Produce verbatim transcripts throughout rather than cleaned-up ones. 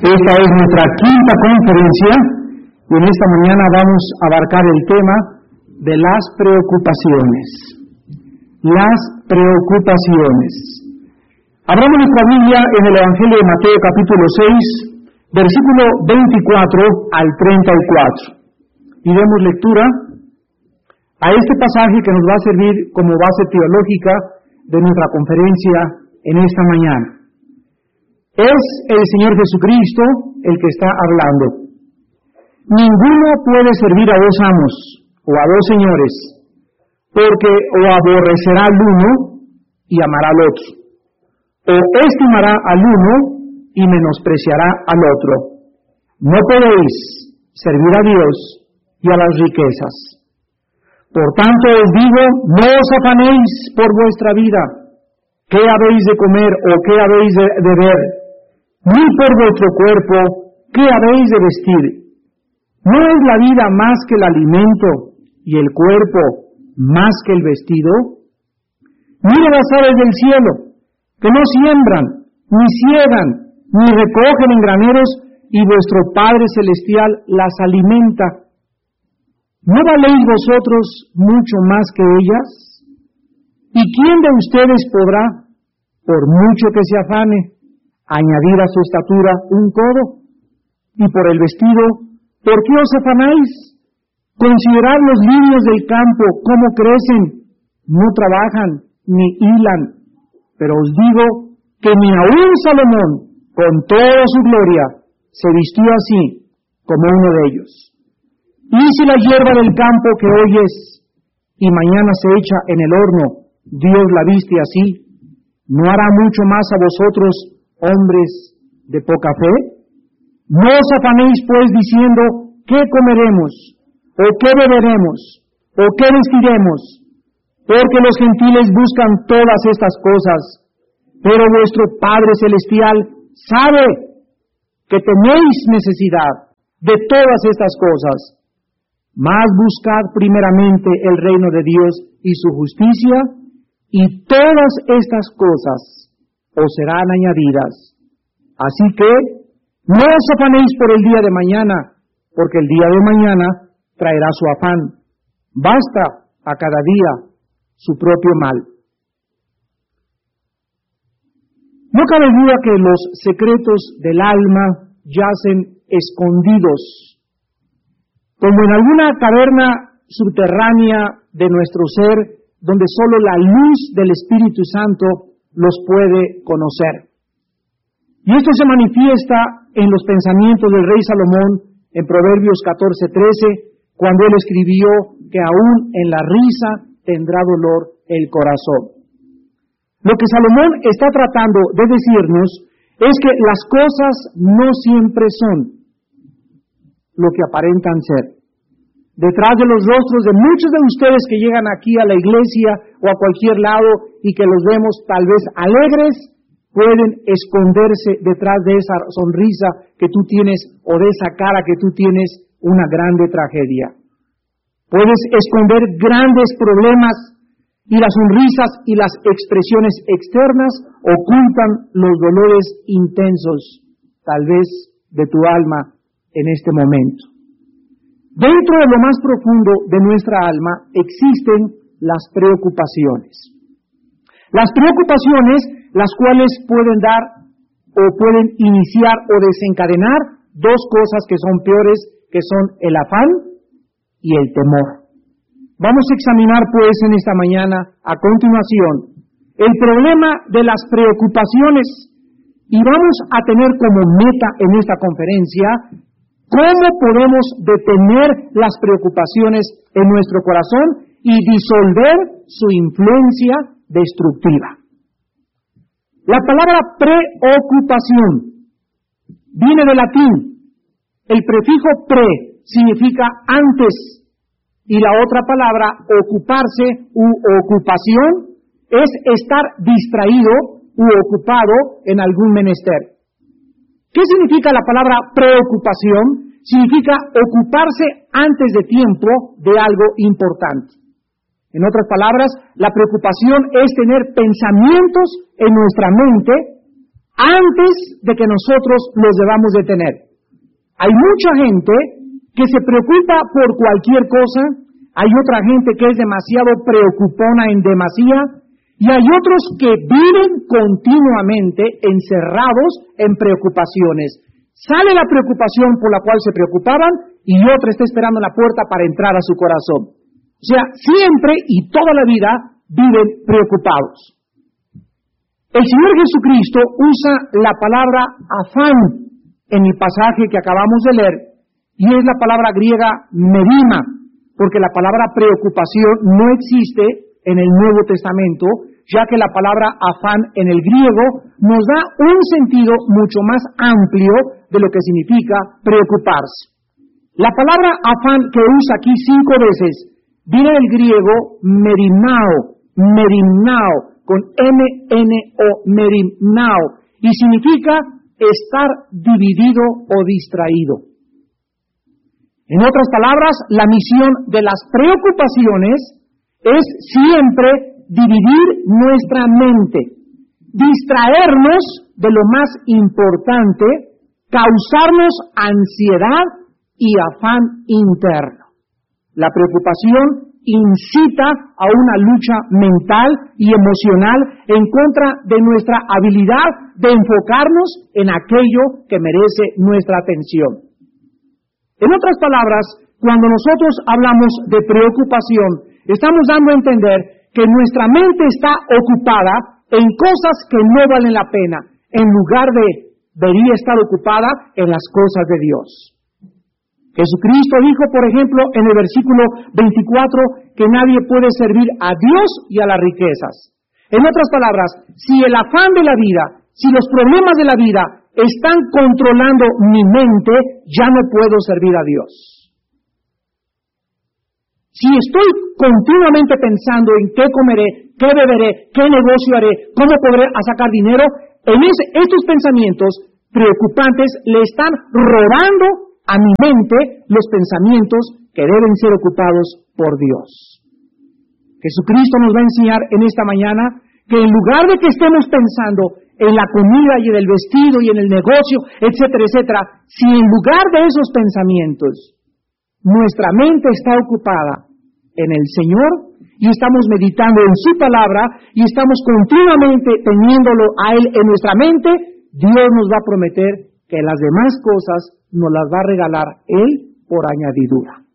Esta es nuestra quinta conferencia y en esta mañana vamos a abarcar el tema de las preocupaciones. Las preocupaciones. Abramos nuestra Biblia en el Evangelio de Mateo capítulo seis, versículo veinticuatro al treinta y cuatro. Y demos lectura a este pasaje que nos va a servir como base teológica de nuestra conferencia en esta mañana. Es el Señor Jesucristo el que está hablando. Ninguno puede servir a dos amos o a dos señores, porque o aborrecerá al uno y amará al otro, o estimará al uno y menospreciará al otro. No podéis servir a Dios y a las riquezas. Por tanto os digo, no os afanéis por vuestra vida, qué habéis de comer o qué habéis de beber, ni por vuestro cuerpo, qué habéis de vestir. ¿No es la vida más que el alimento y el cuerpo más que el vestido? Miren las aves del cielo, que no siembran, ni ciegan, ni recogen en graneros, y vuestro Padre Celestial las alimenta. ¿No valéis vosotros mucho más que ellas? ¿Y quién de ustedes podrá, por mucho que se afane, añadir a su estatura un codo? Y por el vestido, ¿por qué os afanáis? Considerad los lirios del campo, cómo crecen, no trabajan, ni hilan. Pero os digo que ni aun Salomón, con toda su gloria, se vistió así como uno de ellos. Y si la hierba del campo que hoy es, y mañana se echa en el horno, Dios la viste así, ¿no hará mucho más a vosotros, hombres de poca fe? No os afanéis pues diciendo, ¿qué comeremos? ¿O qué beberemos? ¿O qué vestiremos? Porque los gentiles buscan todas estas cosas, pero vuestro Padre Celestial sabe que tenéis necesidad de todas estas cosas. Mas buscad primeramente el reino de Dios y su justicia, y todas estas cosas os serán añadidas. Así que no os afanéis por el día de mañana, porque el día de mañana traerá su afán. Basta a cada día su propio mal. No cabe duda que los secretos del alma yacen escondidos, como en alguna caverna subterránea de nuestro ser, donde solo la luz del Espíritu Santo los puede conocer. Y esto se manifiesta en los pensamientos del rey Salomón en Proverbios catorce trece, cuando él escribió que aún en la risa tendrá dolor el corazón. Lo que Salomón está tratando de decirnos es que las cosas no siempre son lo que aparentan ser. Detrás de los rostros de muchos de ustedes que llegan aquí a la iglesia o a cualquier lado y que los vemos tal vez alegres, pueden esconderse detrás de esa sonrisa que tú tienes o de esa cara que tú tienes una grande tragedia. Puedes esconder grandes problemas y las sonrisas y las expresiones externas ocultan los dolores intensos, tal vez de tu alma en este momento. Dentro de lo más profundo de nuestra alma existen las preocupaciones. Las preocupaciones, las cuales pueden dar o pueden iniciar o desencadenar dos cosas que son peores, que son el afán y el temor. Vamos a examinar pues en esta mañana, a continuación, el problema de las preocupaciones y vamos a tener como meta en esta conferencia cómo podemos detener las preocupaciones en nuestro corazón y disolver su influencia destructiva. La palabra preocupación viene del latín. El prefijo pre significa antes y la otra palabra ocuparse u ocupación es estar distraído u ocupado en algún menester. ¿Qué significa la palabra preocupación? Significa ocuparse antes de tiempo de algo importante. En otras palabras, la preocupación es tener pensamientos en nuestra mente antes de que nosotros los debamos de tener. Hay mucha gente que se preocupa por cualquier cosa, hay otra gente que es demasiado preocupona en demasía, y hay otros que viven continuamente encerrados en preocupaciones. Sale la preocupación por la cual se preocupaban y otra está esperando en la puerta para entrar a su corazón. O sea, siempre y toda la vida viven preocupados. El Señor Jesucristo usa la palabra afán en el pasaje que acabamos de leer, y es la palabra griega merima, porque la palabra preocupación no existe en el Nuevo Testamento, ya que la palabra afán en el griego nos da un sentido mucho más amplio de lo que significa preocuparse. La palabra afán que usa aquí cinco veces viene del griego merimnao, merimnao, con M N O, merimnao, y significa estar dividido o distraído. En otras palabras, la misión de las preocupaciones es siempre dividir nuestra mente, distraernos de lo más importante, causarnos ansiedad y afán interno. La preocupación incita a una lucha mental y emocional en contra de nuestra habilidad de enfocarnos en aquello que merece nuestra atención. En otras palabras, cuando nosotros hablamos de preocupación, estamos dando a entender que nuestra mente está ocupada en cosas que no valen la pena, en lugar de debería estar ocupada en las cosas de Dios. Jesucristo dijo, por ejemplo, en el versículo veinticuatro, que nadie puede servir a Dios y a las riquezas. En otras palabras, si el afán de la vida, si los problemas de la vida están controlando mi mente, ya no puedo servir a Dios. Si estoy continuamente pensando en qué comeré, qué beberé, qué negocio haré, cómo podré sacar dinero, en ese, estos pensamientos preocupantes le están robando a mi mente los pensamientos que deben ser ocupados por Dios. Jesucristo nos va a enseñar en esta mañana que en lugar de que estemos pensando en la comida y en el vestido y en el negocio, etcétera, etcétera, si en lugar de esos pensamientos nuestra mente está ocupada en el Señor y estamos meditando en su palabra y estamos continuamente teniéndolo a Él en nuestra mente, Dios nos va a prometer que las demás cosas nos las va a regalar Él por añadidura.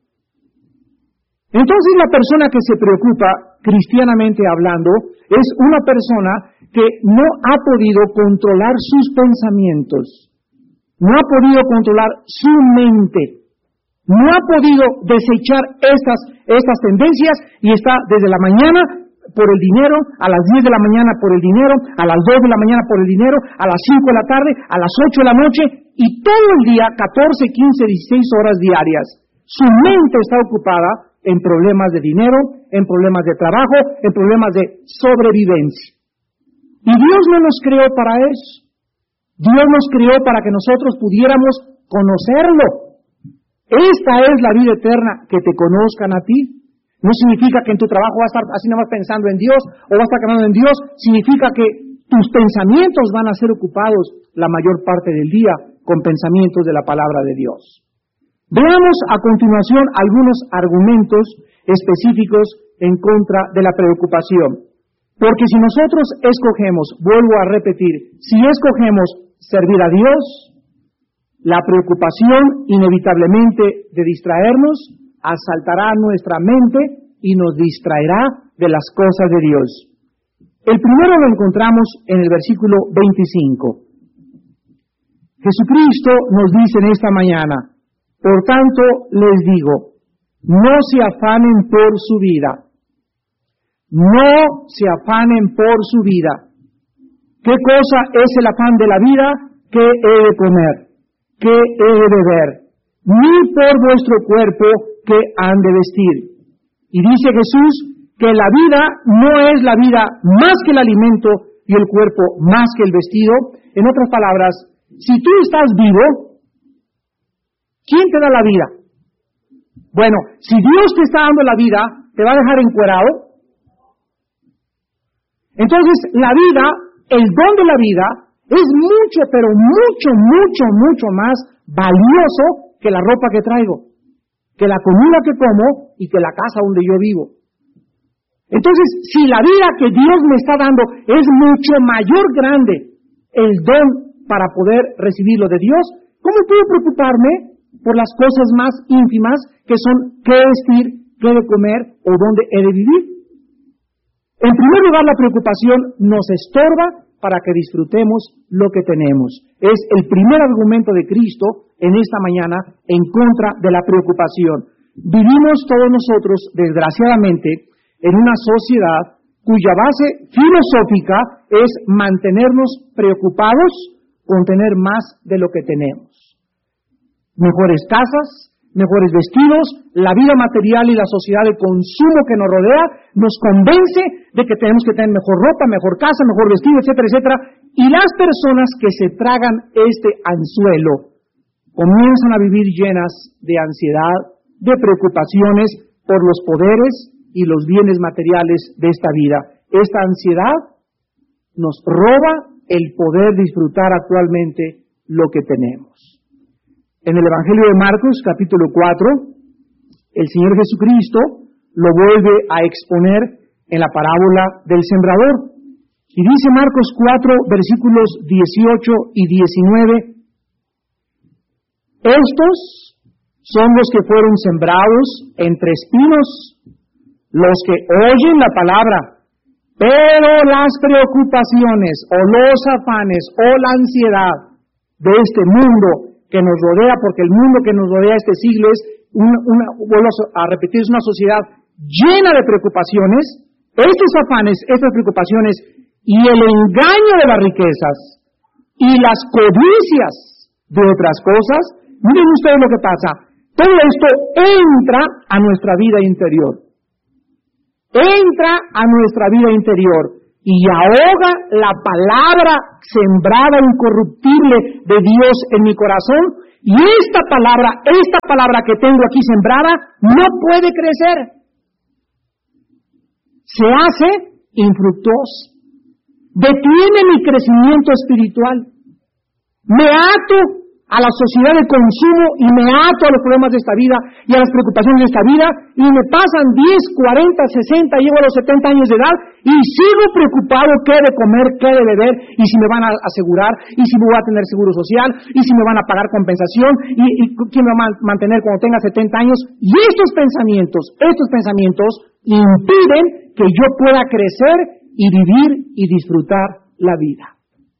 Entonces la persona que se preocupa, cristianamente hablando, es una persona que no ha podido controlar sus pensamientos, no ha podido controlar su mente, no ha podido desechar estas, estas tendencias y está desde la mañana por el dinero, a las diez de la mañana por el dinero, a las dos de la mañana por el dinero, a las cinco de la tarde, a las ocho de la noche y todo el día, catorce, quince, dieciséis horas diarias. Su mente está ocupada en problemas de dinero, en problemas de trabajo, en problemas de sobrevivencia. Y Dios no nos creó para eso. Dios nos creó para que nosotros pudiéramos conocerlo. Esta es la vida eterna, que te conozcan a ti. No significa que en tu trabajo vas a estar así nada más pensando en Dios o vas a estar pensando en Dios. Significa que tus pensamientos van a ser ocupados la mayor parte del día con pensamientos de la palabra de Dios. Veamos a continuación algunos argumentos específicos en contra de la preocupación. Porque si nosotros escogemos, vuelvo a repetir, si escogemos servir a Dios, la preocupación inevitablemente de distraernos asaltará nuestra mente y nos distraerá de las cosas de Dios. El primero lo encontramos en el versículo veinticinco. Jesucristo nos dice en esta mañana, por tanto les digo, no se afanen por su vida, no se afanen por su vida. ¿Qué cosa es el afán de la vida? ¿Qué he de comer? ¿Qué he de beber? Ni por vuestro cuerpo, ¿qué han de vestir? Y dice Jesús que la vida no es la vida más que el alimento y el cuerpo más que el vestido. En otras palabras, si tú estás vivo, ¿quién te da la vida? Bueno, si Dios te está dando la vida, ¿te va a dejar encuerado? Entonces, la vida, el don de la vida, es mucho, pero mucho, mucho, mucho más valioso que la ropa que traigo, que la comida que como y que la casa donde yo vivo. Entonces, si la vida que Dios me está dando es mucho mayor grande, el don para poder recibirlo de Dios, ¿cómo puedo preocuparme por las cosas más ínfimas que son qué vestir, qué de comer o dónde he de vivir? En primer lugar, la preocupación nos estorba para que disfrutemos lo que tenemos. Es el primer argumento de Cristo en esta mañana en contra de la preocupación. Vivimos todos nosotros, desgraciadamente, en una sociedad cuya base filosófica es mantenernos preocupados con tener más de lo que tenemos. Mejores casas, mejores vestidos, la vida material y la sociedad de consumo que nos rodea nos convence de que tenemos que tener mejor ropa, mejor casa, mejor vestido, etcétera, etcétera. Y las personas que se tragan este anzuelo comienzan a vivir llenas de ansiedad, de preocupaciones por los poderes y los bienes materiales de esta vida. Esta ansiedad nos roba el poder disfrutar actualmente lo que tenemos. En el Evangelio de Marcos, capítulo cuatro, el Señor Jesucristo lo vuelve a exponer en la parábola del sembrador. Y dice Marcos cuatro, versículos dieciocho y diecinueve, estos son los que fueron sembrados entre espinos, los que oyen la palabra, pero las preocupaciones o los afanes o la ansiedad de este mundo que nos rodea, porque el mundo que nos rodea este siglo es, una, una, vuelvo a repetir, es una sociedad llena de preocupaciones, estos afanes, estas preocupaciones y el engaño de las riquezas y las codicias de otras cosas, miren ustedes lo que pasa, todo esto entra a nuestra vida interior, entra a nuestra vida interior y ahoga la palabra sembrada incorruptible de Dios en mi corazón, y esta palabra, esta palabra que tengo aquí sembrada, no puede crecer. Se hace infructuosa. Detiene mi crecimiento espiritual. Me ato a la sociedad de consumo y me ato a los problemas de esta vida y a las preocupaciones de esta vida, y me pasan diez, cuarenta, sesenta, llego a los setenta años de edad y sigo preocupado qué de comer, qué de beber, y si me van a asegurar, y si me voy a tener seguro social, y si me van a pagar compensación, y, y quién me va a mantener cuando tenga setenta años. Y estos pensamientos, estos pensamientos impiden que yo pueda crecer y vivir y disfrutar la vida.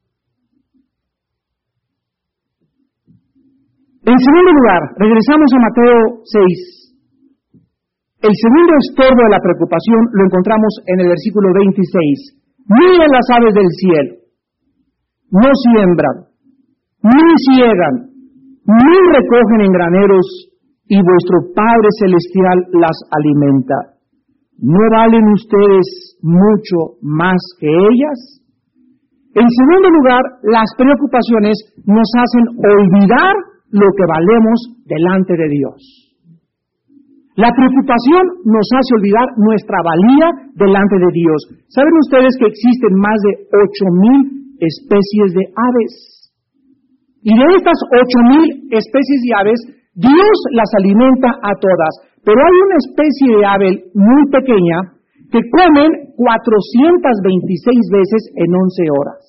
En segundo lugar, regresamos a Mateo seis. El segundo estorbo de la preocupación lo encontramos en el versículo veintiséis. Miren las aves del cielo, no siembran, ni ciegan, ni recogen en graneros, y vuestro Padre Celestial las alimenta. ¿No valen ustedes mucho más que ellas? En segundo lugar, las preocupaciones nos hacen olvidar lo que valemos delante de Dios. La preocupación nos hace olvidar nuestra valía delante de Dios. ¿Saben ustedes que existen más de ocho mil especies de aves? Y de estas ocho mil especies de aves, Dios las alimenta a todas. Pero hay una especie de ave muy pequeña que comen cuatrocientas veintiséis veces en once horas.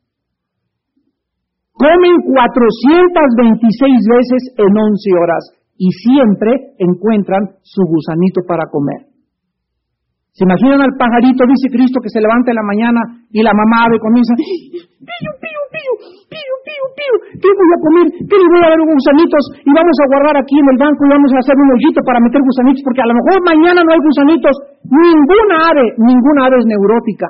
Comen cuatrocientas veintiséis veces en once horas y siempre encuentran su gusanito para comer. ¿Se imaginan al pajarito, dice Cristo, que se levanta en la mañana y la mamá ave comienza, pío, pío, pío, pío, pío, pío, ¿qué voy a comer? ¿Qué le voy a dar gusanitos? Y vamos a guardar aquí en el banco y vamos a hacer un hoyito para meter gusanitos, porque a lo mejor mañana no hay gusanitos. Ninguna ave, ninguna ave es neurótica.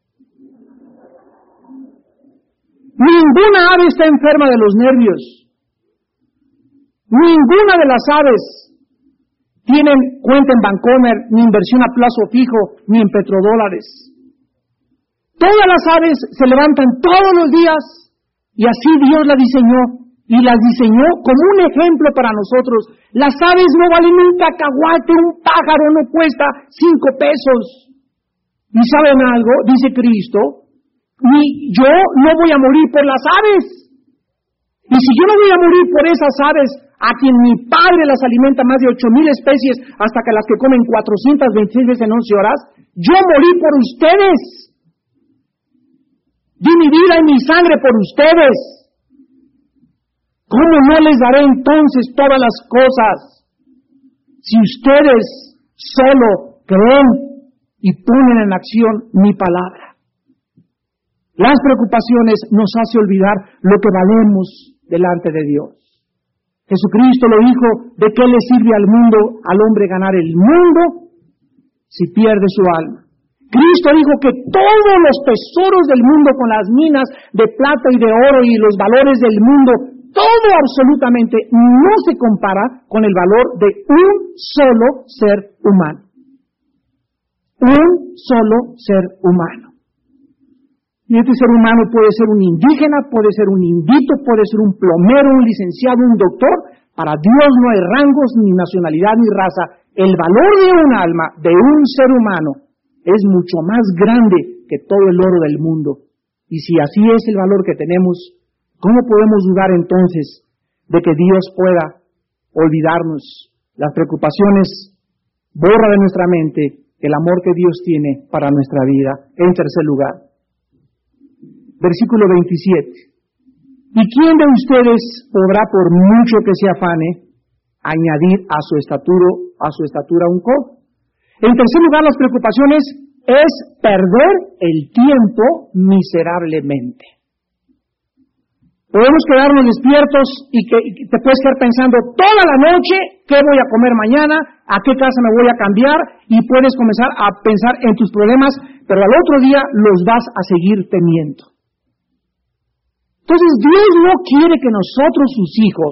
Ninguna ave está enferma de los nervios. Ninguna de las aves tienen cuenta en Bancomer, ni inversión a plazo fijo, ni en petrodólares. Todas las aves se levantan todos los días y así Dios las diseñó. Y las diseñó como un ejemplo para nosotros. Las aves no valen un cacahuate, un pájaro no cuesta cinco pesos. ¿Y saben algo? Dice Cristo Ni yo no voy a morir por las aves. Y si yo no voy a morir por esas aves, a quien mi Padre las alimenta más de ocho mil especies, hasta que las que comen cuatrocientas veintiséis veces en once horas, yo morí por ustedes. Di mi vida y mi sangre por ustedes. ¿Cómo no les daré entonces todas las cosas? Si ustedes solo creen y ponen en acción mi palabra. Las preocupaciones nos hace olvidar lo que valemos delante de Dios. Jesucristo lo dijo: ¿de qué le sirve al mundo, al hombre ganar el mundo si pierde su alma? Cristo dijo que todos los tesoros del mundo, con las minas de plata y de oro y los valores del mundo, todo absolutamente no se compara con el valor de un solo ser humano. Un solo ser humano. Y este ser humano puede ser un indígena, puede ser un indito, puede ser un plomero, un licenciado, un doctor. Para Dios no hay rangos, ni nacionalidad, ni raza. El valor de un alma, de un ser humano, es mucho más grande que todo el oro del mundo. Y si así es el valor que tenemos, ¿cómo podemos dudar entonces de que Dios pueda olvidarnos? Las preocupaciones borra de nuestra mente el amor que Dios tiene para nuestra vida. En tercer lugar, versículo veintisiete. ¿Y quién de ustedes podrá, por mucho que se afane, añadir a su estatura, a su estatura un codo? En tercer lugar, las preocupaciones es perder el tiempo miserablemente. Podemos quedarnos despiertos y que y te puedes quedar pensando toda la noche qué voy a comer mañana, a qué casa me voy a cambiar, y puedes comenzar a pensar en tus problemas, pero al otro día los vas a seguir teniendo. Entonces Dios no quiere que nosotros, sus hijos,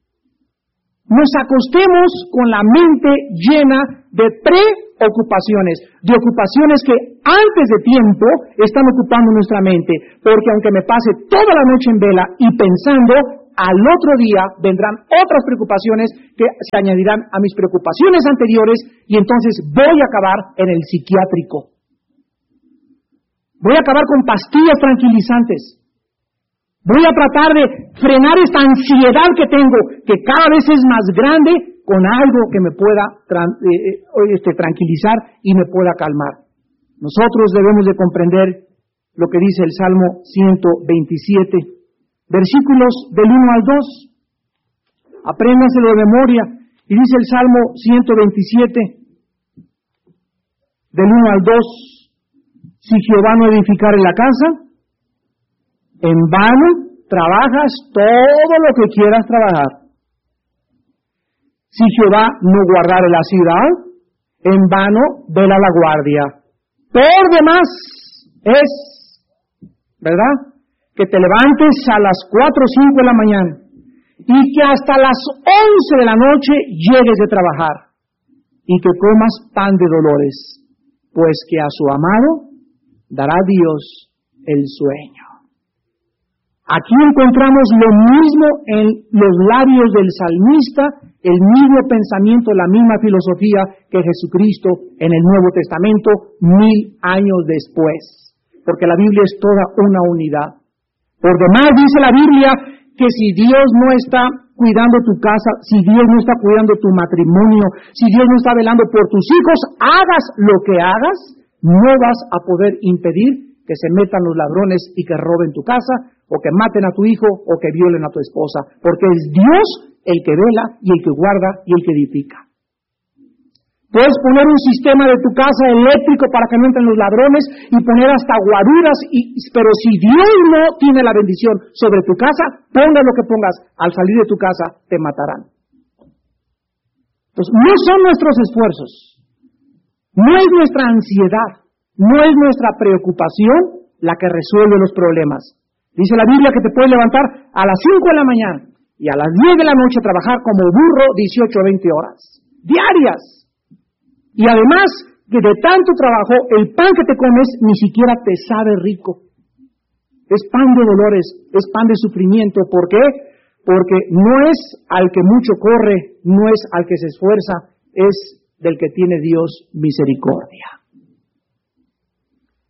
nos acostemos con la mente llena de preocupaciones, de ocupaciones que antes de tiempo están ocupando nuestra mente, porque aunque me pase toda la noche en vela y pensando, al otro día vendrán otras preocupaciones que se añadirán a mis preocupaciones anteriores, y entonces voy a acabar en el psiquiátrico. Voy a acabar con pastillas tranquilizantes. Voy a tratar de frenar esta ansiedad que tengo, que cada vez es más grande, con algo que me pueda tra- eh, este, tranquilizar y me pueda calmar. Nosotros debemos de comprender lo que dice el Salmo ciento veintisiete, versículos del uno al dos. Apréndanselo de memoria. Y dice el Salmo ciento veintisiete, del uno al dos, si Jehová no edificare la casa, en vano trabajas todo lo que quieras trabajar. Si Jehová no guardare la ciudad, en vano vela la guardia. Por demás es, ¿verdad?, que te levantes a las cuatro o cinco de la mañana y que hasta las once de la noche llegues de trabajar y que comas pan de dolores, pues que a su amado dará Dios el sueño. Aquí encontramos lo mismo en los labios del salmista, el mismo pensamiento, la misma filosofía que Jesucristo en el Nuevo Testamento mil años después, porque la Biblia es toda una unidad. Por demás dice la Biblia que si Dios no está cuidando tu casa, si Dios no está cuidando tu matrimonio, si Dios no está velando por tus hijos, hagas lo que hagas, no vas a poder impedir que se metan los ladrones y que roben tu casa, o que maten a tu hijo, o que violen a tu esposa, porque es Dios el que vela, y el que guarda, y el que edifica. Puedes poner un sistema de tu casa eléctrico para que no entren los ladrones, y poner hasta guaruras, y, pero si Dios no tiene la bendición sobre tu casa, pongas lo que pongas, al salir de tu casa te matarán. Entonces, no son nuestros esfuerzos, no es nuestra ansiedad, no es nuestra preocupación la que resuelve los problemas. Dice la Biblia que te puedes levantar a las cinco de la mañana y a las diez de la noche trabajar como burro dieciocho o veinte horas diarias. Y además que de tanto trabajo, el pan que te comes ni siquiera te sabe rico. Es pan de dolores, es pan de sufrimiento. ¿Por qué? Porque no es al que mucho corre, no es al que se esfuerza, es del que tiene Dios misericordia.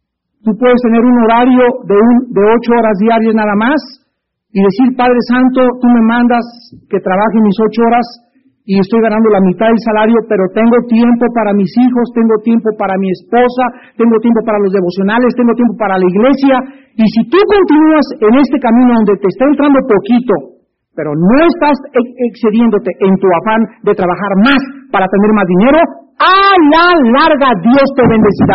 Tú puedes tener un horario de, un, de ocho horas diarias nada más y decir, Padre Santo, tú me mandas que trabaje mis ocho horas y estoy ganando la mitad del salario, pero tengo tiempo para mis hijos, tengo tiempo para mi esposa, tengo tiempo para los devocionales, tengo tiempo para la iglesia. Y si tú continúas en este camino donde te está entrando poquito, pero no estás excediéndote en tu afán de trabajar más para tener más dinero, a la larga Dios te bendecirá.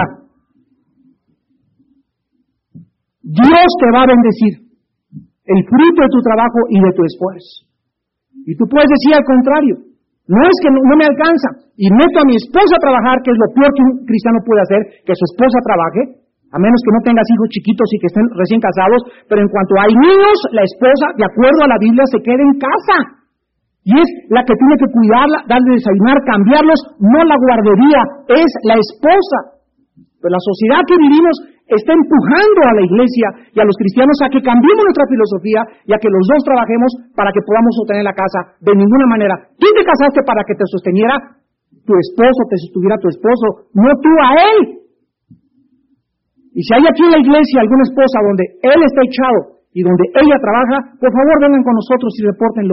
Dios te va a bendecir el fruto de tu trabajo y de tu esfuerzo. Y tú puedes decir al contrario, no es que no, no me alcanza, y meto a mi esposa a trabajar, que es lo peor que un cristiano puede hacer, que su esposa trabaje, a menos que no tengas hijos chiquitos y que estén recién casados, pero en cuanto hay niños, la esposa, de acuerdo a la Biblia, se queda en casa. Y es la que tiene que cuidarla, darle desayunar, cambiarlos, no la guardería, es la esposa. Pero la sociedad que vivimos está empujando a la iglesia y a los cristianos a que cambiemos nuestra filosofía y a que los dos trabajemos para que podamos sostener la casa. De ninguna manera. Tú te casaste para que te sosteniera tu esposo, te sostuviera tu esposo, no tú a él. Y si hay aquí en la iglesia alguna esposa donde él está echado y donde ella trabaja, por favor vengan con nosotros y repórtenlo.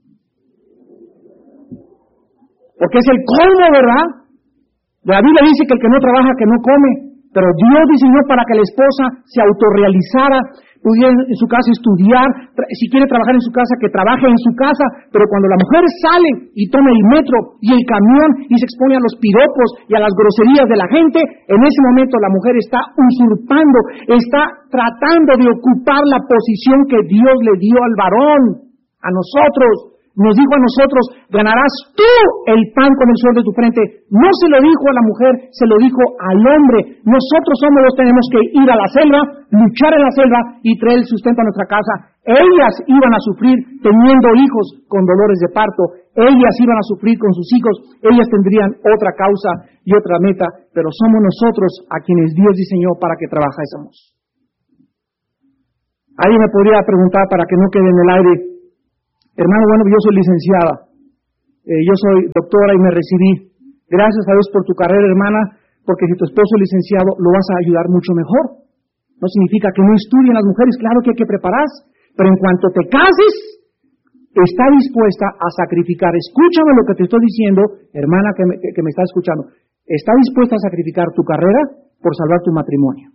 Porque es el colmo, ¿verdad? La Biblia dice que el que no trabaja, que no come. Pero Dios diseñó para que la esposa se autorrealizara, pudiera en su casa estudiar, si quiere trabajar en su casa, que trabaje en su casa. Pero cuando la mujer sale y toma el metro y el camión y se expone a los piropos y a las groserías de la gente, en ese momento la mujer está usurpando, está tratando de ocupar la posición que Dios le dio al varón, a nosotros. Nos dijo a nosotros, ganarás tú el pan con el sudor de tu frente. No se lo dijo a la mujer, se lo dijo al hombre. Nosotros somos los que tenemos que ir a la selva, luchar en la selva y traer el sustento a nuestra casa. Ellas iban a sufrir teniendo hijos con dolores de parto. Ellas iban a sufrir con sus hijos. Ellas tendrían otra causa y otra meta. Pero somos nosotros a quienes Dios diseñó para que trabajásemos. Alguien me podría preguntar, para que no quede en el aire, hermano, bueno, yo soy licenciada, eh, yo soy doctora y me recibí. Gracias a Dios por tu carrera, hermana, porque si tu esposo es licenciado, lo vas a ayudar mucho mejor. No significa que no estudien las mujeres, claro que hay que prepararse, pero en cuanto te cases, está dispuesta a sacrificar. Escúchame lo que te estoy diciendo, hermana que me, que me está escuchando. Está dispuesta a sacrificar tu carrera por salvar tu matrimonio.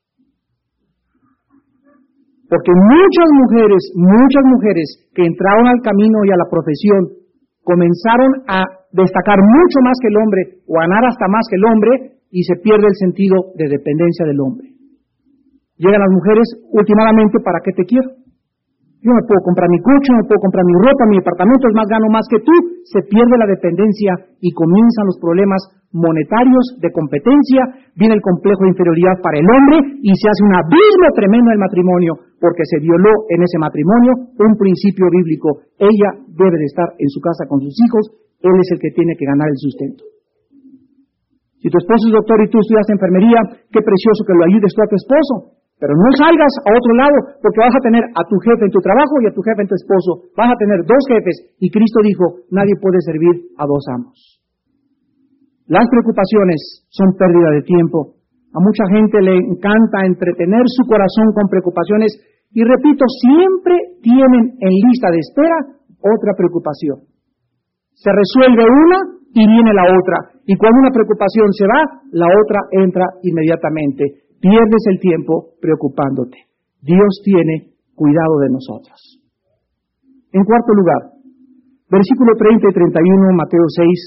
Porque muchas mujeres, muchas mujeres que entraron al camino y a la profesión, comenzaron a destacar mucho más que el hombre, o a ganar hasta más que el hombre, y se pierde el sentido de dependencia del hombre. Llegan las mujeres últimamente, ¿para qué te quiero? Yo me puedo comprar mi coche, me puedo comprar mi ropa, mi departamento, es más, gano más que tú. Se pierde la dependencia y comienzan los problemas monetarios de competencia, viene el complejo de inferioridad para el hombre y se hace un abismo tremendo del matrimonio, porque se violó en ese matrimonio un principio bíblico. Ella debe de estar en su casa con sus hijos, él es el que tiene que ganar el sustento. Si tu esposo es doctor y tú estudias enfermería, qué precioso que lo ayudes tú a tu esposo. Pero no salgas a otro lado, porque vas a tener a tu jefe en tu trabajo y a tu jefe en tu esposo. Vas a tener dos jefes, y Cristo dijo, nadie puede servir a dos amos. Las preocupaciones son pérdida de tiempo. A mucha gente le encanta entretener su corazón con preocupaciones, y repito, siempre tienen en lista de espera otra preocupación. Se resuelve una y viene la otra, y cuando una preocupación se va, la otra entra inmediatamente. Pierdes el tiempo preocupándote. Dios tiene cuidado de nosotros. En cuarto lugar, versículo treinta y treinta y uno, Mateo seis.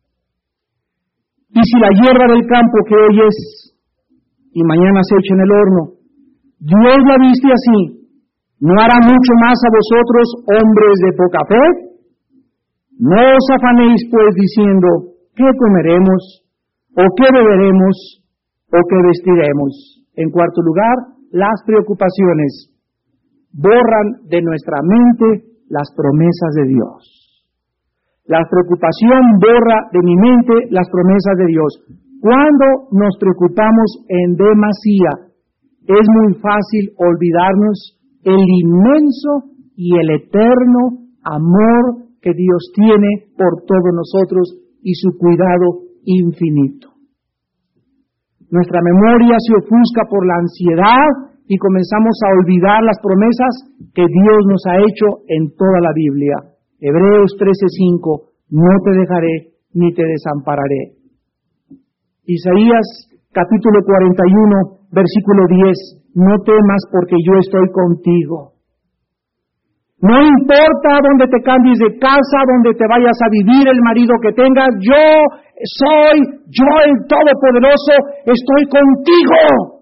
Y si la hierba del campo que hoy es y mañana se echa en el horno, Dios la viste así, ¿no hará mucho más a vosotros, hombres de poca fe? No os afanéis pues diciendo, ¿qué comeremos? ¿O qué beberemos? ¿O qué vestiremos? En cuarto lugar, las preocupaciones borran de nuestra mente las promesas de Dios. La preocupación borra de mi mente las promesas de Dios. Cuando nos preocupamos en demasía, es muy fácil olvidarnos el inmenso y el eterno amor que Dios tiene por todos nosotros y su cuidado infinito. Nuestra memoria se ofusca por la ansiedad y comenzamos a olvidar las promesas que Dios nos ha hecho en toda la Biblia. Hebreos trece cinco, no te dejaré ni te desampararé. Isaías capítulo cuarenta y uno, versículo diez, no temas porque yo estoy contigo. No importa dónde te cambies de casa, dónde te vayas a vivir, el marido que tengas, yo soy, yo el Todopoderoso, estoy contigo.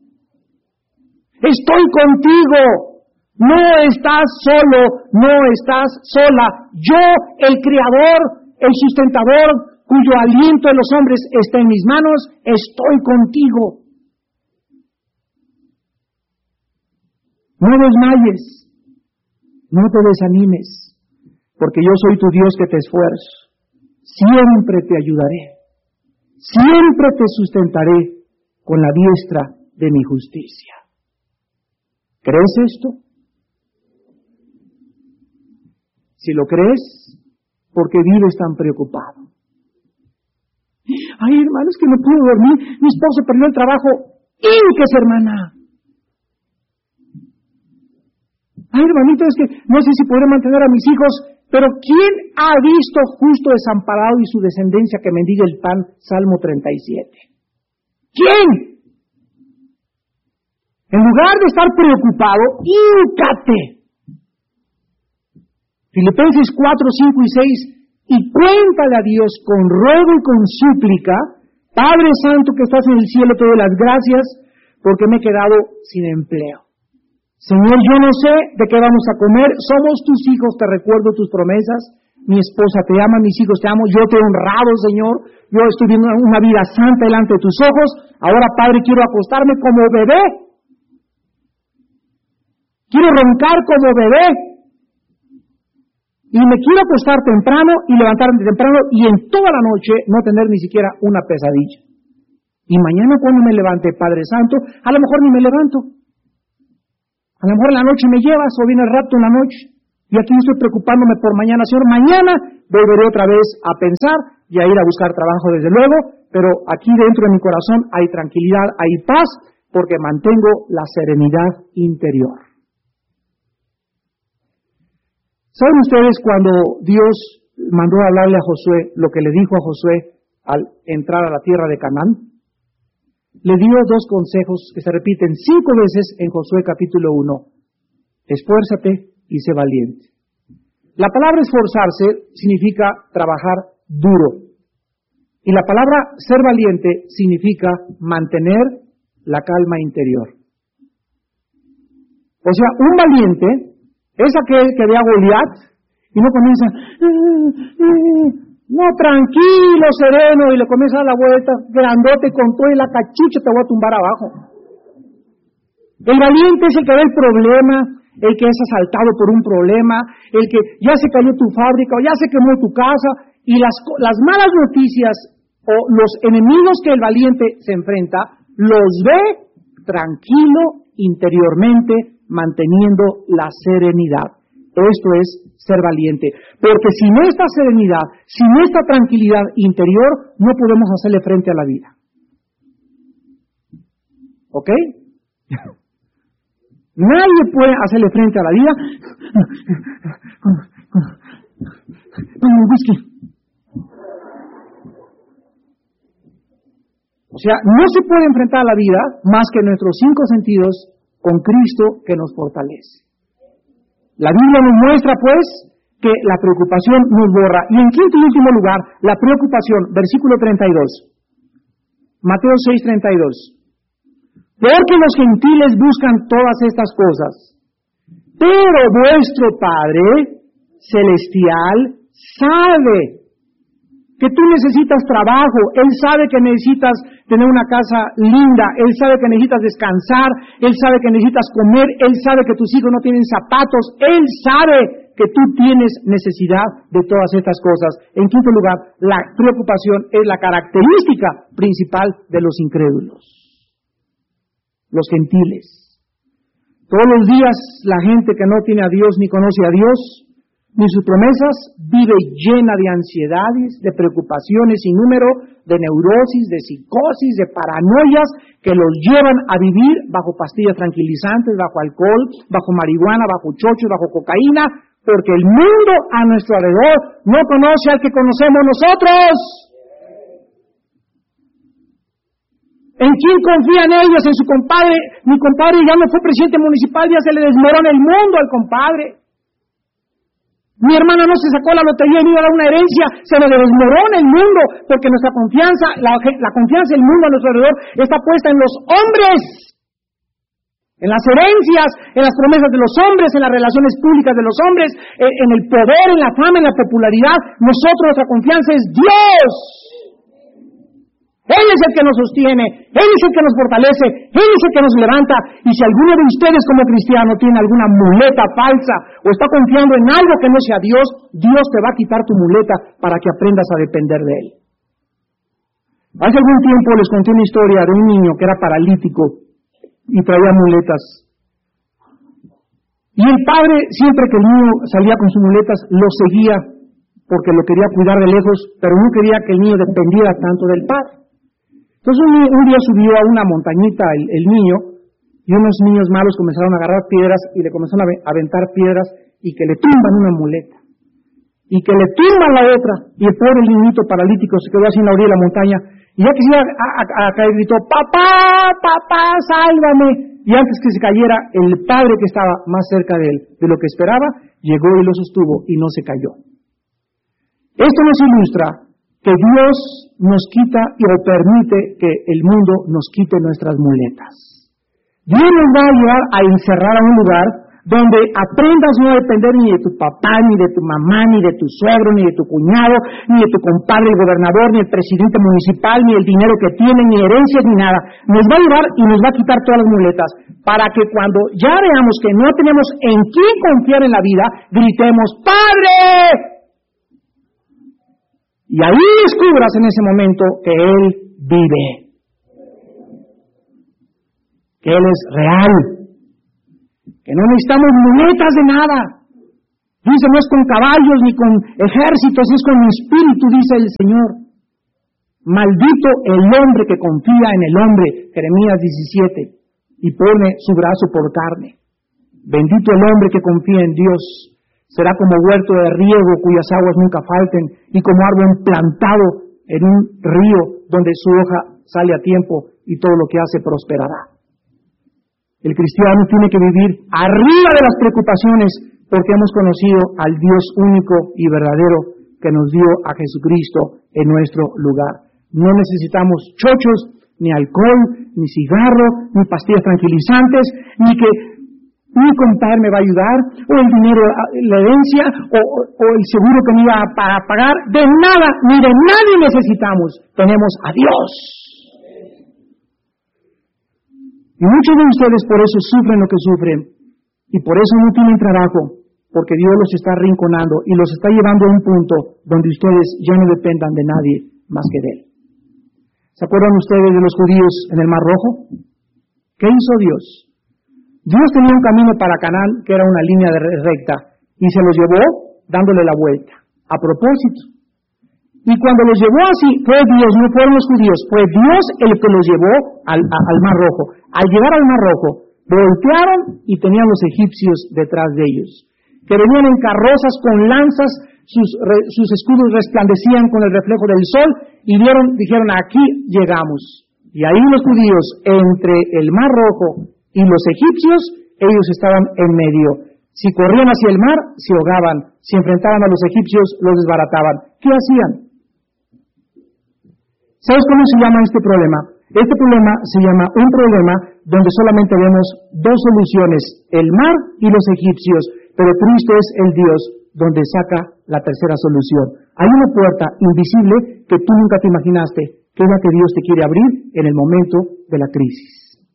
Estoy contigo. No estás solo, no estás sola. Yo, el Creador, el sustentador, cuyo aliento de los hombres está en mis manos, estoy contigo. No desmayes. No te desanimes, porque yo soy tu Dios que te esfuerzo. Siempre te ayudaré. Siempre te sustentaré con la diestra de mi justicia. ¿Crees esto? Si lo crees, ¿por qué vives tan preocupado? Ay, hermano, es que no puedo dormir. Mi esposo perdió el trabajo. ¡Inques, hermana! Ay, hermanito, es que no sé si podré mantener a mis hijos, pero ¿quién ha visto justo desamparado y su descendencia que mendigue el pan? Salmo treinta y siete. ¿Quién? En lugar de estar preocupado, híncate. Filipenses cuatro, cinco y seis, y cuéntale a Dios con ruego y con súplica, Padre Santo que estás en el cielo, te doy las gracias porque me he quedado sin empleo. Señor, yo no sé de qué vamos a comer, somos tus hijos, te recuerdo tus promesas, mi esposa te ama, mis hijos te amo, yo te he honrado, Señor, yo estoy viviendo una vida santa delante de tus ojos, ahora, Padre, quiero acostarme como bebé, quiero roncar como bebé, y me quiero acostar temprano y levantarme temprano, y en toda la noche no tener ni siquiera una pesadilla. Y mañana cuando me levante, Padre Santo, a lo mejor ni me levanto. A lo mejor en la noche me llevas o viene el rapto en la noche. Y aquí estoy preocupándome por mañana. Señor, mañana volveré otra vez a pensar y a ir a buscar trabajo desde luego, pero aquí dentro de mi corazón hay tranquilidad, hay paz, porque mantengo la serenidad interior. ¿Saben ustedes cuando Dios mandó a hablarle a Josué lo que le dijo a Josué al entrar a la tierra de Canaán? Le dio dos consejos que se repiten cinco veces en Josué capítulo uno. Esfuérzate y sé valiente. La palabra esforzarse significa trabajar duro. Y la palabra ser valiente significa mantener la calma interior. O sea, un valiente es aquel que ve a Goliat y no comienza... No, tranquilo, sereno, y le comienza a dar la vuelta, grandote con todo y la cachucha te voy a tumbar abajo. El valiente es el que ve el problema, el que es asaltado por un problema, el que ya se cayó tu fábrica o ya se quemó tu casa, y las, las malas noticias o los enemigos que el valiente se enfrenta, los ve tranquilo interiormente, manteniendo la serenidad. Esto es ser valiente, porque sin esta serenidad, sin esta tranquilidad interior, no podemos hacerle frente a la vida. ¿Ok? Nadie puede hacerle frente a la vida. Ponme un whisky. O sea, no se puede enfrentar a la vida más que nuestros cinco sentidos con Cristo que nos fortalece. La Biblia nos muestra, pues, que la preocupación nos borra. Y en quinto y último lugar, la preocupación, versículo treinta y dos. Mateo seis, treinta y dos. Porque los gentiles buscan todas estas cosas, pero vuestro Padre celestial sabe que tú necesitas trabajo, Él sabe que necesitas tener una casa linda, Él sabe que necesitas descansar, Él sabe que necesitas comer, Él sabe que tus hijos no tienen zapatos, Él sabe que tú tienes necesidad de todas estas cosas. En quinto lugar, la preocupación es la característica principal de los incrédulos, los gentiles. Todos los días la gente que no tiene a Dios ni conoce a Dios ni sus promesas, vive llena de ansiedades, de preocupaciones sin número, de neurosis, de psicosis, de paranoias que los llevan a vivir bajo pastillas tranquilizantes, bajo alcohol, bajo marihuana, bajo chochos, bajo cocaína, porque el mundo a nuestro alrededor no conoce al que conocemos nosotros. ¿En quién confían ellos? En su compadre. Mi compadre ya no fue presidente municipal, ya se le desmorona el mundo al compadre. Mi hermana no se sacó la lotería y no iba a dar una herencia, se le desmorona el mundo, porque nuestra confianza, la, la confianza del mundo a nuestro alrededor está puesta en los hombres, en las herencias, en las promesas de los hombres, en las relaciones públicas de los hombres, en, en el poder, en la fama, en la popularidad. Nosotros, nuestra confianza es Dios. Él es el que nos sostiene, Él es el que nos fortalece, Él es el que nos levanta. Y si alguno de ustedes como cristiano tiene alguna muleta falsa o está confiando en algo que no sea Dios, Dios te va a quitar tu muleta para que aprendas a depender de Él. Hace algún tiempo les conté una historia de un niño que era paralítico y traía muletas. Y el padre, siempre que el niño salía con sus muletas, lo seguía porque lo quería cuidar de lejos, pero no quería que el niño dependiera tanto del padre. Entonces un, un día subió a una montañita el, el niño, y unos niños malos comenzaron a agarrar piedras y le comenzaron a aventar piedras y que le tumban una muleta y que le tumban la otra, y el pobre niñito paralítico se quedó así en la orilla de la montaña, y ya que se iba a, a, a caer gritó: papá, papá, sálvame. Y antes que se cayera, el padre, que estaba más cerca de él de lo que esperaba, llegó y lo sostuvo y no se cayó. Esto nos ilustra que Dios nos quita y o permite que el mundo nos quite nuestras muletas. Dios nos va a llevar a encerrar a un lugar donde aprendas no a depender ni de tu papá, ni de tu mamá, ni de tu suegro, ni de tu cuñado, ni de tu compadre el gobernador, ni el presidente municipal, ni el dinero que tiene, ni herencias, ni nada. Nos va a llevar y nos va a quitar todas las muletas, para que cuando ya veamos que no tenemos en quién confiar en la vida, gritemos: ¡Padre! Y ahí descubras en ese momento que Él vive, que Él es real, que no necesitamos muletas de nada. Dice, no es con caballos ni con ejércitos, es con mi espíritu, dice el Señor. Maldito el hombre que confía en el hombre, Jeremías diecisiete, y pone su brazo por carne. Bendito el hombre que confía en Dios. Será como huerto de riego cuyas aguas nunca falten, y como árbol plantado en un río donde su hoja sale a tiempo y todo lo que hace prosperará. El cristiano tiene que vivir arriba de las preocupaciones, porque hemos conocido al Dios único y verdadero que nos dio a Jesucristo en nuestro lugar. No necesitamos chochos, ni alcohol, ni cigarro, ni pastillas tranquilizantes, ni que mi compadre me va a ayudar, o el dinero, la herencia, o, o el seguro que me iba a pagar. De nada, ni de nadie necesitamos. Tenemos a Dios. Y muchos de ustedes por eso sufren lo que sufren, y por eso no tienen trabajo, porque Dios los está arrinconando y los está llevando a un punto donde ustedes ya no dependan de nadie más que de Él. ¿Se acuerdan ustedes de los judíos en el Mar Rojo? ¿Qué hizo Dios? Dios tenía un camino para Canaán que era una línea de recta, y se los llevó dándole la vuelta, a propósito. Y cuando los llevó así, fue Dios, no fueron los judíos, fue Dios el que los llevó al, a, al Mar Rojo. Al llegar al Mar Rojo, voltearon y tenían los egipcios detrás de ellos, que venían en carrozas con lanzas, sus, re, sus escudos resplandecían con el reflejo del sol, y vieron, dijeron: aquí llegamos. Y ahí los judíos, entre el Mar Rojo y los egipcios, ellos estaban en medio. Si corrían hacia el mar, se ahogaban. Si enfrentaban a los egipcios, los desbarataban. ¿Qué hacían? ¿Sabes cómo se llama este problema? Este problema se llama un problema donde solamente vemos dos soluciones: el mar y los egipcios. Pero Cristo es el Dios donde saca la tercera solución. Hay una puerta invisible que tú nunca te imaginaste, que es la que Dios te quiere abrir en el momento de la crisis.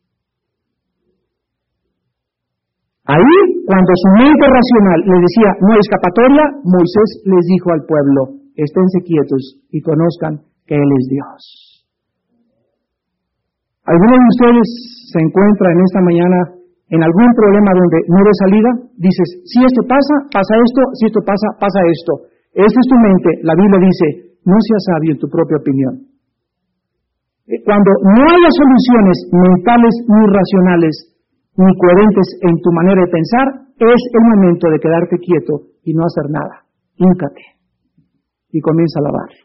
Ahí, cuando su mente racional les decía no hay escapatoria, Moisés les dijo al pueblo: esténse quietos y conozcan que Él es Dios. ¿Alguno de ustedes se encuentra en esta mañana en algún problema donde no ves salida, dices, si esto pasa, pasa esto, si esto pasa, pasa esto. Esa es tu mente. La Biblia dice, no seas sabio en tu propia opinión. Cuando no haya soluciones mentales ni racionales ni coherentes en tu manera de pensar, es el momento de quedarte quieto y no hacer nada. Híncate y comienza a alabarlo.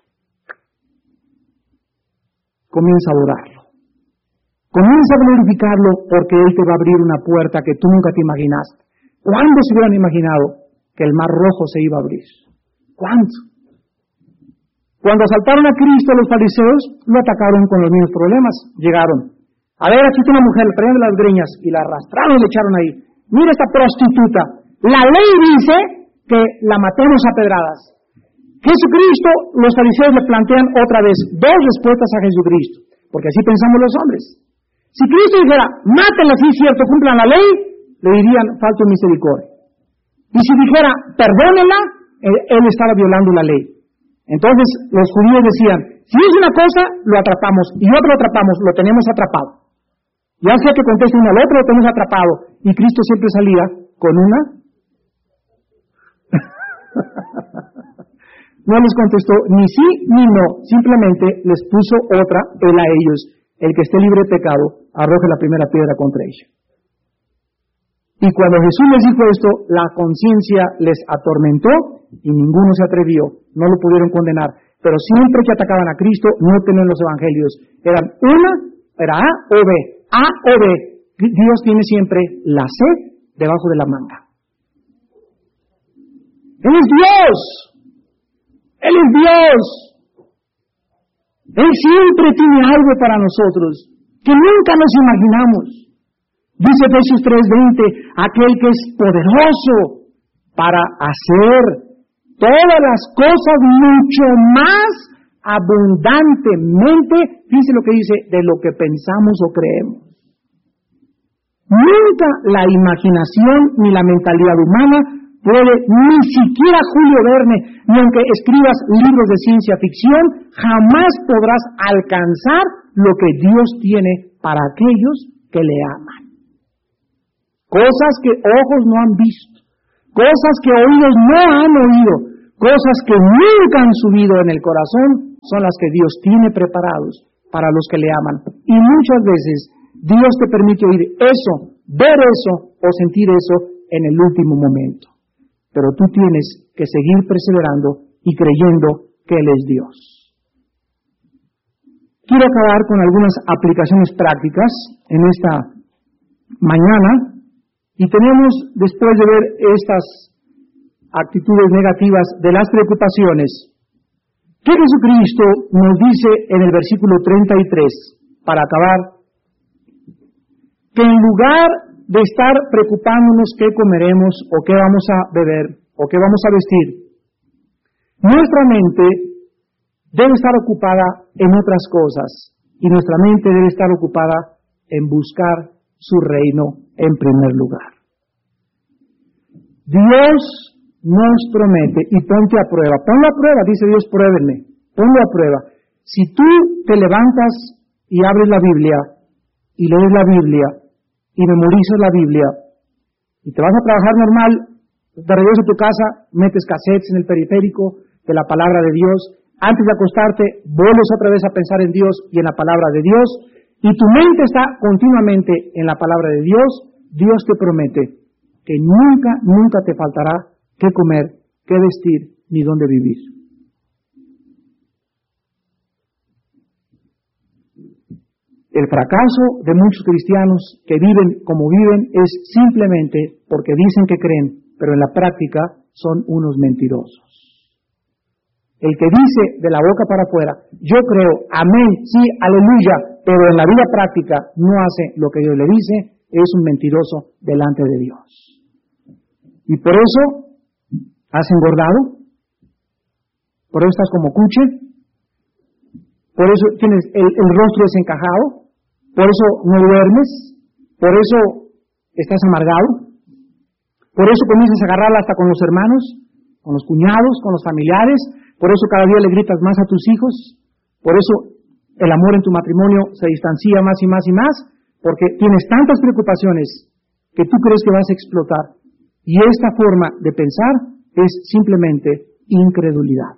Comienza a adorarlo. Comienza a glorificarlo porque Él te va a abrir una puerta que tú nunca te imaginaste. ¿Cuándo se hubieran imaginado que el mar rojo se iba a abrir? ¿Cuándo? Cuando asaltaron a Cristo los fariseos, lo atacaron con los mismos problemas. Llegaron. A ver, aquí está una mujer, le traían de las greñas y la arrastraron y le echaron ahí. Mira esta prostituta. La ley dice que la matemos a pedradas. Jesucristo, los fariseos le plantean otra vez dos respuestas a Jesucristo, porque así pensamos los hombres. Si Cristo dijera, mátenla, sí es cierto, cumplan la ley, le dirían, falta de misericordia. Y si dijera, perdónenla, él, él estaba violando la ley. Entonces los judíos decían, si es una cosa, lo atrapamos, y otro lo atrapamos, lo tenemos atrapado. Ya sea que conteste uno al otro, lo tenemos atrapado. Y Cristo siempre salía con una. No les contestó ni sí ni no, simplemente les puso otra, él a ellos. El que esté libre de pecado, arroje la primera piedra contra ella. Y cuando Jesús les dijo esto, la conciencia les atormentó y ninguno se atrevió, no lo pudieron condenar. Pero siempre que atacaban a Cristo, no tenían los evangelios. Eran una, era A o B, A o B. Dios tiene siempre la C debajo de la manga. Él es Dios. Él es Dios. Él siempre tiene algo para nosotros que nunca nos imaginamos. Dice Efesios tres veinte, aquel que es poderoso para hacer todas las cosas mucho más abundantemente, dice lo que dice, de lo que pensamos o creemos. Nunca la imaginación ni la mentalidad humana puede, ni siquiera Julio Verne, ni aunque escribas libros de ciencia ficción, jamás podrás alcanzar lo que Dios tiene para aquellos que le aman. Cosas que ojos no han visto, cosas que oídos no han oído, cosas que nunca han subido en el corazón, son las que Dios tiene preparados para los que le aman. Y muchas veces Dios te permite oír eso, ver eso o sentir eso en el último momento. Pero tú tienes que seguir perseverando y creyendo que Él es Dios. Quiero acabar con algunas aplicaciones prácticas en esta mañana. Y tenemos, después de ver estas actitudes negativas de las preocupaciones, que Jesucristo nos dice en el versículo treinta y tres, para acabar, que en lugar de estar preocupándonos qué comeremos o qué vamos a beber o qué vamos a vestir, nuestra mente debe estar ocupada en otras cosas y nuestra mente debe estar ocupada en buscar su reino en primer lugar. Dios nos promete, y ponte a prueba, ponlo a prueba, dice Dios, pruébenme, ponlo a prueba. Si tú te levantas y abres la Biblia, y lees la Biblia, y memorizas la Biblia, y te vas a trabajar normal, de regreso a tu casa, metes cassettes en el periférico de la palabra de Dios, antes de acostarte, vuelves otra vez a pensar en Dios y en la palabra de Dios, y tu mente está continuamente en la palabra de Dios, Dios te promete que nunca, nunca te faltará qué comer, qué vestir, ni dónde vivir. El fracaso de muchos cristianos que viven como viven es simplemente porque dicen que creen, pero en la práctica son unos mentirosos. El que dice de la boca para afuera, yo creo, amén, sí, aleluya, pero en la vida práctica no hace lo que Dios le dice, es un mentiroso delante de Dios. Y por eso has engordado, por eso estás como cuche, por eso tienes el, el rostro desencajado, por eso no duermes, por eso estás amargado, por eso comienzas a agarrarla hasta con los hermanos, con los cuñados, con los familiares, por eso cada día le gritas más a tus hijos, por eso el amor en tu matrimonio se distancia más y más y más, porque tienes tantas preocupaciones que tú crees que vas a explotar. Y esta forma de pensar es simplemente incredulidad.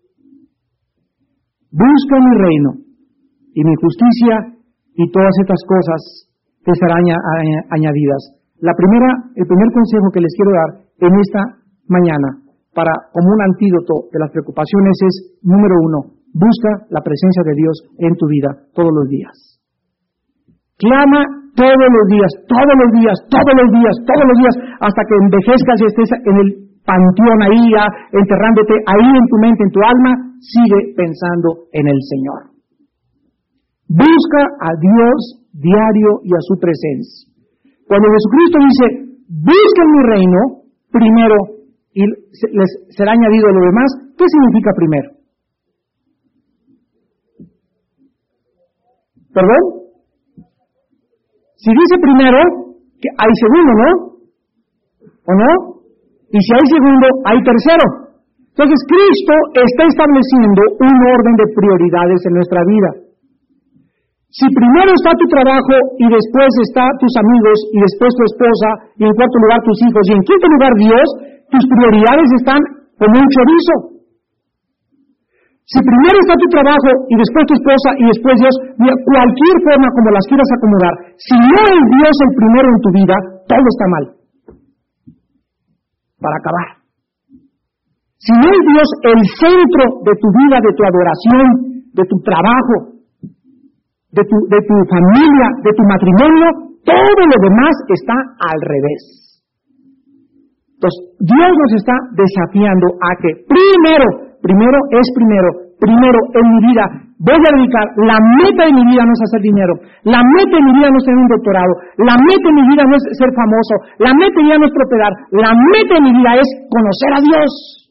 Busca mi reino y mi justicia y todas estas cosas te serán añadidas. La primera, el primer consejo que les quiero dar en esta mañana, para como un antídoto de las preocupaciones, es, número uno, busca la presencia de Dios en tu vida todos los días. Clama todos los días, todos los días, todos los días, todos los días, hasta que envejezcas y estés en el panteón ahí, ya, enterrándote ahí en tu mente, en tu alma. Sigue pensando en el Señor. Busca a Dios diario y a su presencia. Cuando Jesucristo dice, busquen mi reino primero y les será añadido lo demás, ¿qué significa primero? ¿Perdón? Si dice primero, que hay segundo, ¿no? ¿O no? Y si hay segundo, hay tercero. Entonces Cristo está estableciendo un orden de prioridades en nuestra vida. Si primero está tu trabajo y después está tus amigos y después tu esposa y en cuarto lugar tus hijos y en quinto lugar Dios, tus prioridades están como un chorizo. Si primero está tu trabajo y después tu esposa y después Dios, de cualquier forma como las quieras acomodar, si no es Dios el primero en tu vida, todo está mal. Para acabar. Si no es Dios el centro de tu vida, de tu adoración, de tu trabajo, de tu, de tu familia, de tu matrimonio, todo lo demás está al revés. Entonces, Dios nos está desafiando a que primero, primero es primero, primero en mi vida, voy a dedicar, la meta de mi vida no es hacer dinero, la meta de mi vida no es tener un doctorado, la meta de mi vida no es ser famoso, la meta de mi vida no es prosperar, la meta de mi vida es conocer a Dios.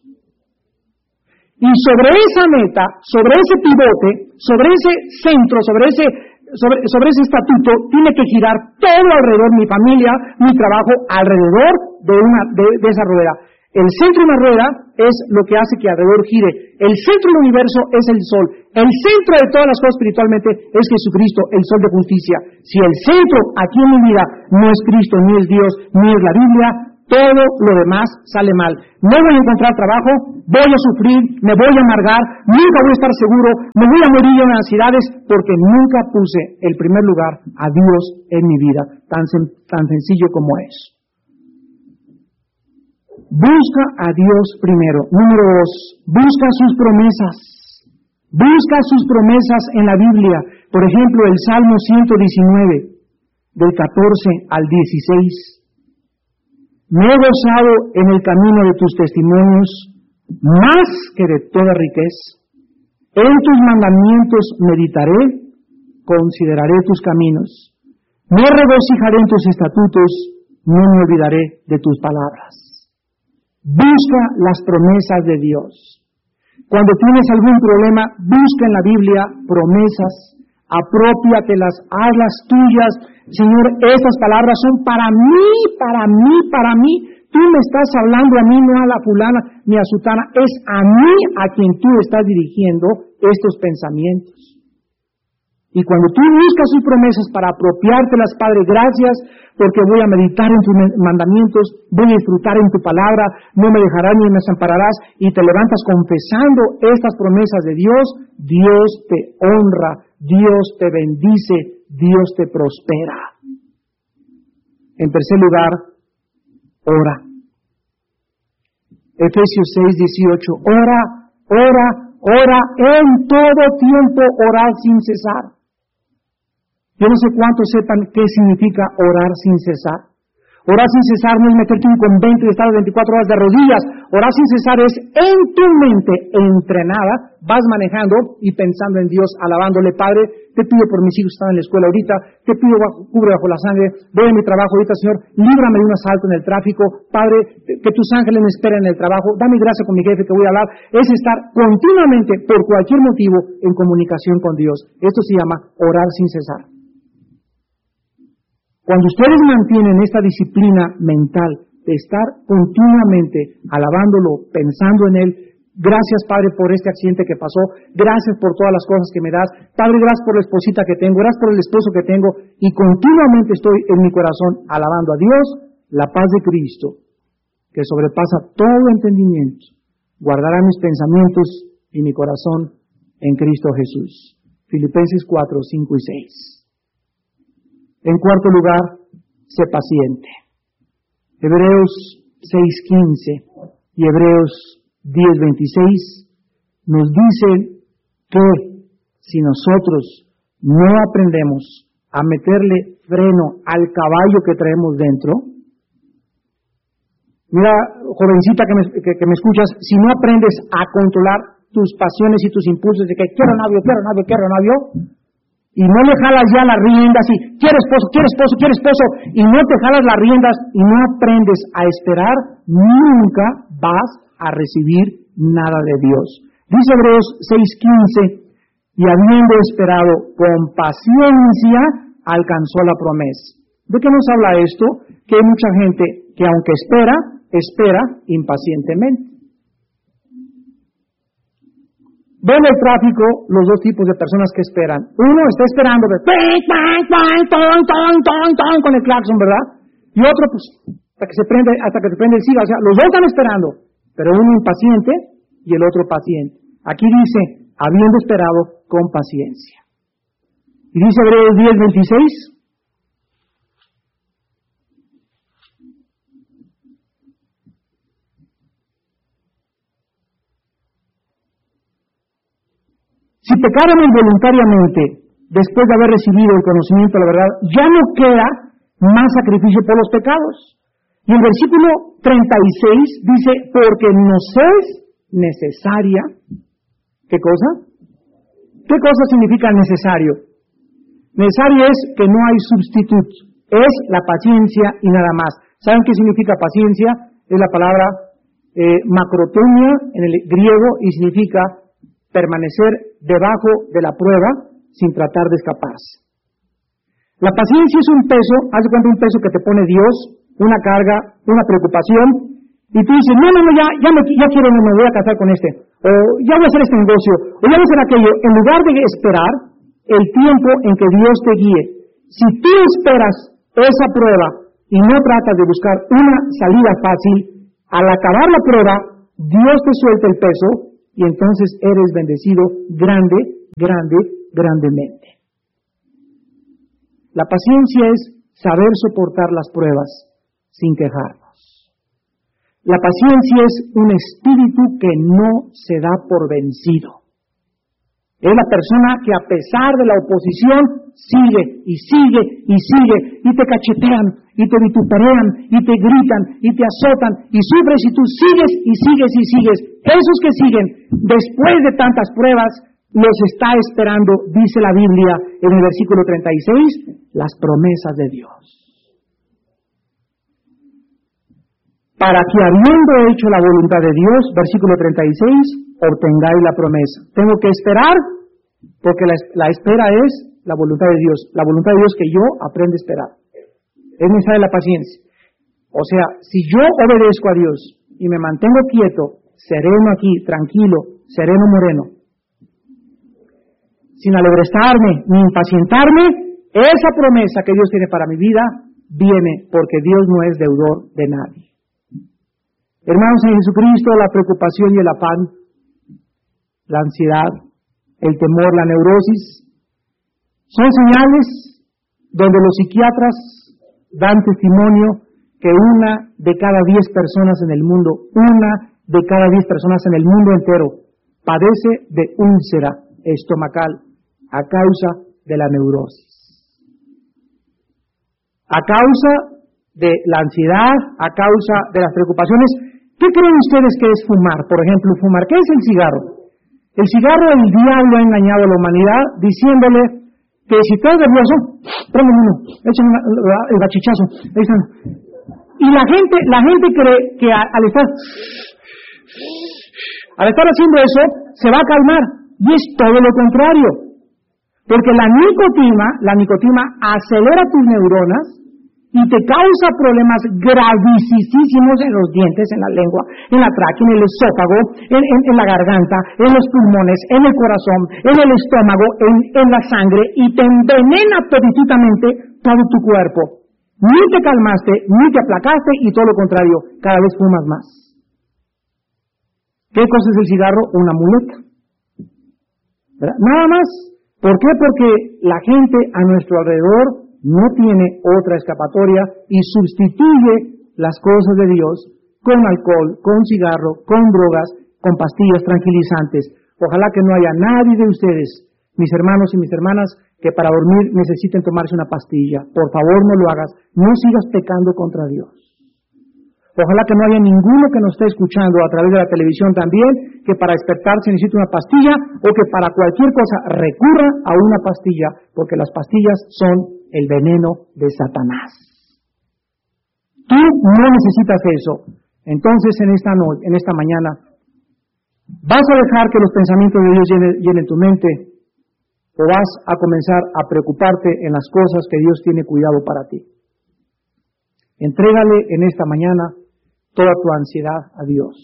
Y sobre esa meta, sobre ese pivote, sobre ese centro, sobre ese, sobre, sobre ese estatuto, tiene que girar todo alrededor, mi familia, mi trabajo, alrededor de, una, de, de esa rueda. El centro de una rueda es lo que hace que alrededor gire. El centro del universo es el sol. El centro de todas las cosas espiritualmente es Jesucristo, el sol de justicia. Si el centro aquí en mi vida no es Cristo, ni es Dios, ni es la Biblia, todo lo demás sale mal. No voy a encontrar trabajo, voy a sufrir, me voy a amargar, nunca voy a estar seguro, me voy a morir de ansiedades porque nunca puse el primer lugar a Dios en mi vida, tan, tan sencillo como es. Busca a Dios primero. Número dos, busca sus promesas. Busca sus promesas en la Biblia. Por ejemplo, el Salmo ciento diecinueve, del catorce al dieciséis. Me he gozado en el camino de tus testimonios más que de toda riqueza. En tus mandamientos meditaré, consideraré tus caminos. Me regocijaré en tus estatutos, no me olvidaré de tus palabras. Busca las promesas de Dios. Cuando tienes algún problema, busca en la Biblia promesas, apropiatelas, hazlas tuyas. Señor, estas palabras son para mí, para mí, para mí. Tú me estás hablando a mí, no a la fulana ni a sutana. Es a mí a quien tú estás dirigiendo estos pensamientos. Y cuando tú buscas sus promesas para apropiártelas, Padre, gracias, porque voy a meditar en tus mandamientos, voy a disfrutar en tu palabra, no me dejarás ni me desampararás, y te levantas confesando estas promesas de Dios, Dios te honra, Dios te bendice, Dios te prospera. En tercer lugar, ora. Efesios seis, dieciocho, ora, ora, ora, en todo tiempo orar sin cesar. Yo no sé cuántos sepan qué significa orar sin cesar. Orar sin cesar no es meterte en un convento y estar veinticuatro horas de rodillas. Orar sin cesar es en tu mente entrenada, vas manejando y pensando en Dios, alabándole. Padre, te pido por mis hijos que están en la escuela ahorita, te pido bajo, cubre bajo la sangre, voy a mi trabajo ahorita, Señor, líbrame de un asalto en el tráfico. Padre, que tus ángeles me esperen en el trabajo, dame gracia con mi jefe que voy a hablar. Es estar continuamente, por cualquier motivo, en comunicación con Dios. Esto se llama orar sin cesar. Cuando ustedes mantienen esta disciplina mental de estar continuamente alabándolo, pensando en Él, Gracias, Padre, por este accidente que pasó. Gracias por todas las cosas que me das. Padre, gracias por la esposita que tengo. Gracias por el esposo que tengo. Y continuamente estoy en mi corazón alabando a Dios. La paz de Cristo, que sobrepasa todo entendimiento, guardará mis pensamientos y mi corazón en Cristo Jesús. Filipenses cuatro, cinco y seis. En cuarto lugar, sé paciente. Hebreos seis, quince y Hebreos diez, veintiséis nos dicen que si nosotros no aprendemos a meterle freno al caballo que traemos dentro, mira, jovencita que me, que, que me escuchas, si no aprendes a controlar tus pasiones y tus impulsos de que quiero novio, quiero novio, quiero novio, y no le jalas ya las riendas y quiero esposo, quiero esposo, quiero esposo, y no te jalas las riendas y no aprendes a esperar, nunca vas a recibir nada de Dios. Dice Hebreos seis, quince, y habiendo esperado con paciencia, alcanzó la promesa. ¿De qué nos habla esto? Que hay mucha gente que aunque espera, espera impacientemente. Ven el tráfico los dos tipos de personas que esperan. Uno está esperando de con el claxon, ¿verdad? Y otro, pues, hasta que se prende, hasta que se prende el cigarro. O sea, los dos están esperando, pero uno impaciente y el otro paciente. Aquí dice, habiendo esperado con paciencia. Y dice Hebreos diez, veintiséis. Si pecáramos voluntariamente, después de haber recibido el conocimiento de la verdad, ya no queda más sacrificio por los pecados. Y el versículo treinta y seis dice, porque nos es necesaria, ¿qué cosa? ¿Qué cosa significa necesario? Necesario es que no hay sustituto, es la paciencia y nada más. ¿Saben qué significa paciencia? Es la palabra eh, macrotumia en el griego y significa permanecer debajo de la prueba sin tratar de escaparse. La paciencia es un peso, haz de cuenta un peso que te pone Dios, una carga, una preocupación, y tú dices, no, no, no, ya, ya, me, ya quiero, no me voy a casar con este, o ya voy a hacer este negocio, o ya voy a hacer aquello. En lugar de esperar el tiempo en que Dios te guíe, si tú esperas esa prueba y no tratas de buscar una salida fácil, al acabar la prueba, Dios te suelta el peso, y entonces eres bendecido grande, grande, grandemente. La paciencia es saber soportar las pruebas sin quejarnos. La paciencia es un espíritu que no se da por vencido. Es la persona que a pesar de la oposición sigue y sigue y sigue y te cachetean y te vituperan y te gritan y te azotan y sufres y tú sigues y sigues y sigues. Esos que siguen después de tantas pruebas los está esperando, dice la Biblia en el versículo treinta y seis, las promesas de Dios. Para que habiendo hecho la voluntad de Dios, versículo treinta y seis, obtengáis la promesa. Tengo que esperar, porque la, la espera es la voluntad de Dios. La voluntad de Dios que yo aprenda a esperar. Es necesaria la paciencia. O sea, si yo obedezco a Dios y me mantengo quieto, sereno aquí, tranquilo, sereno moreno, sin alebrestarme ni impacientarme, esa promesa que Dios tiene para mi vida viene porque Dios no es deudor de nadie. Hermanos en Jesucristo, la preocupación y el afán, la ansiedad, el temor, la neurosis, son señales donde los psiquiatras dan testimonio que una de cada diez personas en el mundo, una de cada diez personas en el mundo entero, padece de úlcera estomacal a causa de la neurosis. A causa de la ansiedad, a causa de las preocupaciones. ¿Qué creen ustedes que es fumar? Por ejemplo, fumar. ¿Qué es el cigarro? El cigarro, el diablo ha engañado a la humanidad diciéndole que si estás nervioso, prende uno, échame el bachichazo. Y la gente, la gente cree que al estar, al estar haciendo eso, se va a calmar. Y es todo lo contrario. Porque la nicotina, la nicotina acelera tus neuronas y te causa problemas gravísimos en los dientes, en la lengua, en la tráquea, en el esófago, en, en, en la garganta, en los pulmones, en el corazón, en el estómago, en, en la sangre, y te envenena toditamente todo tu cuerpo. Ni te calmaste, ni te aplacaste, y todo lo contrario, cada vez fumas más. ¿Qué cosa es el cigarro? Una muleta, ¿verdad? Nada más. ¿Por qué? Porque la gente a nuestro alrededor no tiene otra escapatoria y sustituye las cosas de Dios con alcohol, con cigarro, con drogas, con pastillas tranquilizantes. Ojalá que no haya nadie de ustedes, mis hermanos y mis hermanas, que para dormir necesiten tomarse una pastilla. Por favor, no lo hagas. No sigas pecando contra Dios. Ojalá que no haya ninguno que nos esté escuchando a través de la televisión también, que para despertarse necesite una pastilla, o que para cualquier cosa recurra a una pastilla, porque las pastillas son el veneno de Satanás. Tú no necesitas eso. Entonces, en esta noche, en esta mañana, ¿vas a dejar que los pensamientos de Dios llenen, llenen tu mente? ¿O vas a comenzar a preocuparte en las cosas que Dios tiene cuidado para ti? Entrégale en esta mañana toda tu ansiedad a Dios.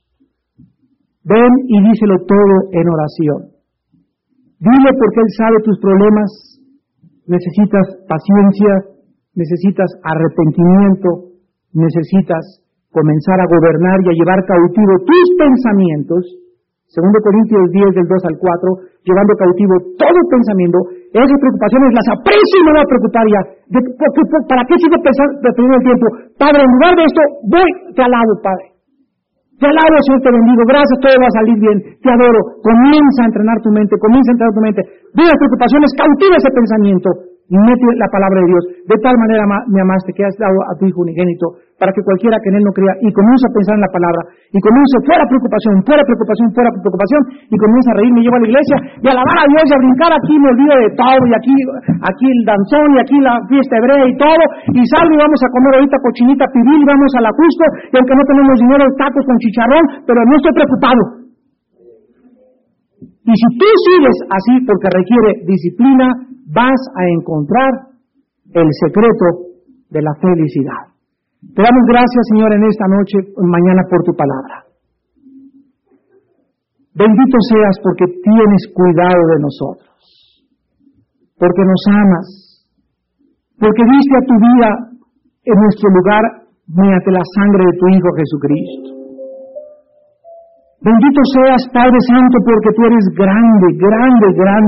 Ven y díselo todo en oración. Dile porque Él sabe tus problemas. Necesitas paciencia, necesitas arrepentimiento, necesitas comenzar a gobernar y a llevar cautivo tus pensamientos. Segundo Corintios diez, del dos al cuatro, llevando cautivo todo pensamiento. Esas preocupaciones las aprecio y me voy a preocupar ya. De, por, por, ¿Para qué sigo pensando de perder el tiempo? Padre, en lugar de esto, voy, te alabo, Padre. Te alabo, Señor, te bendigo. Gracias, todo va a salir bien. Te adoro. Comienza a entrenar tu mente, comienza a entrenar tu mente. De las preocupaciones, cautiva ese pensamiento y mete la palabra de Dios. De tal manera me amaste que has dado a tu Hijo unigénito, para que cualquiera que en Él no crea, y comienza a pensar en la palabra, y comienza fuera preocupación, fuera preocupación, fuera preocupación, y comienza a reír, me llevo a la iglesia, y a alabar a Dios, y a brincar aquí, me olvido de todo, y aquí, aquí el danzón, y aquí la fiesta hebrea, y todo, y salgo y vamos a comer ahorita cochinita pibil, y vamos a la Cusco, y aunque no tenemos dinero, tacos con chicharrón, pero no estoy preocupado. Y si tú sigues así, porque requiere disciplina, vas a encontrar el secreto de la felicidad. Te damos gracias, Señor, en esta noche, mañana, por tu palabra. Bendito seas porque tienes cuidado de nosotros, porque nos amas, porque diste a tu vida en nuestro lugar mediante la sangre de tu Hijo Jesucristo. Bendito seas, Padre Santo, porque tú eres grande, grande, grande.